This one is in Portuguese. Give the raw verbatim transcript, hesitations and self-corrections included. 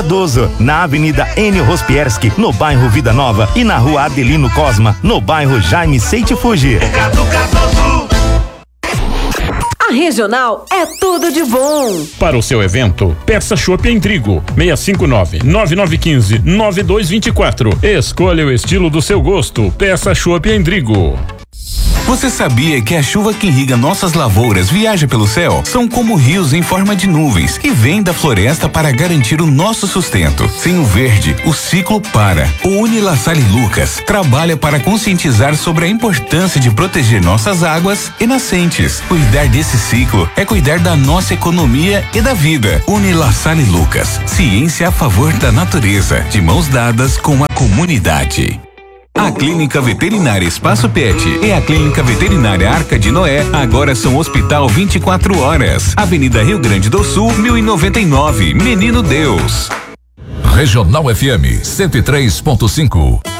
Cardoso, na Avenida Enio Rospierski, no bairro Vida Nova, e na Rua Adelino Cosma, no bairro Jaime Seite Fuji. A Regional é tudo de bom. Para o seu evento, peça Chopp em Trigo, seis cinco nove, nove nove um cinco, nove dois dois quatro. Escolha o estilo do seu gosto, peça Chopp em Trigo. Você sabia que a chuva que irriga nossas lavouras viaja pelo céu? São como rios em forma de nuvens que vêm da floresta para garantir o nosso sustento. Sem o verde, o ciclo para. O Unilassale Lucas trabalha para conscientizar sobre a importância de proteger nossas águas e nascentes. Cuidar desse ciclo é cuidar da nossa economia e da vida. Unilassale Lucas, ciência a favor da natureza, de mãos dadas com a comunidade. A Clínica Veterinária Espaço Pet e a Clínica Veterinária Arca de Noé agora são Hospital vinte e quatro horas. Avenida Rio Grande do Sul, mil e noventa e nove, Menino Deus. Regional F M cento e três ponto cinco.